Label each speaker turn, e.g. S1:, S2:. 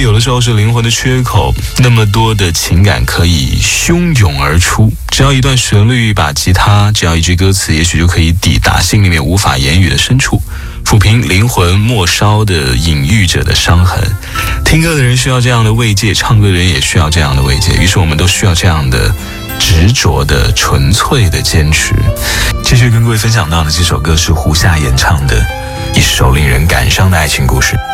S1: 有的时候是灵魂的缺口，那么多的情感可以汹涌而出，只要一段旋律，一把吉他，只要一句歌词，也许就可以抵达心里面无法言语的深处，抚平灵魂末梢的隐喻者的伤痕。听歌的人需要这样的慰藉，唱歌的人也需要这样的慰藉，于是我们都需要这样的执着的纯粹的坚持。继续跟各位分享到的这首歌是胡夏演唱的一首令人感伤的爱情故事。